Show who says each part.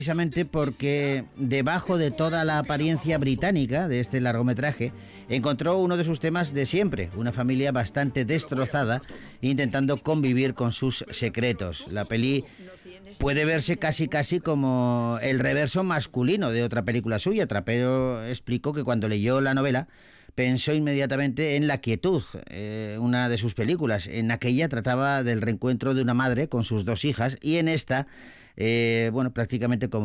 Speaker 1: Precisamente porque debajo de toda la apariencia británica de este largometraje encontró uno de sus temas de siempre, una familia bastante destrozada intentando convivir con sus secretos. La peli puede verse casi como el reverso masculino de otra película suya. Trapero explicó que cuando leyó la novela pensó inmediatamente en La Quietud, una de sus películas. En aquella trataba del reencuentro de una madre con sus dos hijas y en esta, prácticamente como